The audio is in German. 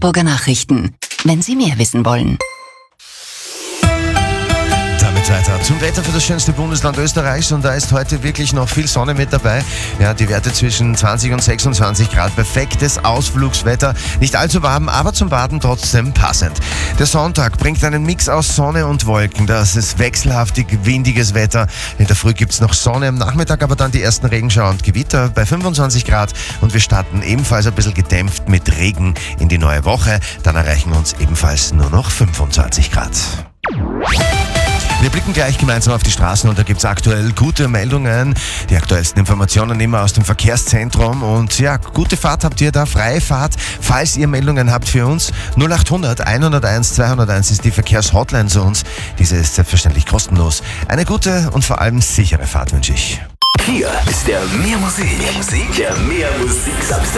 Salzburger Nachrichten. Wenn Sie mehr wissen wollen. Damit weiter zum Wetter für das schönste Bundesland Österreichs, und da ist heute wirklich noch viel Sonne mit dabei. Ja, die Werte zwischen 20 und 26 Grad. Perfektes Ausflugswetter. Nicht allzu warm, aber zum Baden trotzdem passend. Der Sonntag bringt einen Mix aus Sonne und Wolken. Das ist wechselhaftig windiges Wetter. In der Früh gibt's noch Sonne, am Nachmittag aber dann die ersten Regenschauer und Gewitter bei 25 Grad. Und wir starten ebenfalls ein bisschen gedämpft mit Regen in die neue Woche. Dann erreichen uns ebenfalls nur noch 25 Grad. Wir blicken gleich gemeinsam auf die Straßen, und da gibt's aktuell gute Meldungen. Die aktuellsten Informationen immer aus dem Verkehrszentrum. Und ja, gute Fahrt habt ihr da, freie Fahrt. Falls ihr Meldungen habt für uns, 0800 101 201 ist die Verkehrshotline zu uns. Diese ist selbstverständlich kostenlos. Eine gute und vor allem sichere Fahrt wünsche ich. Hier ist der Mehr Musik, der Mehr Musik Samstag.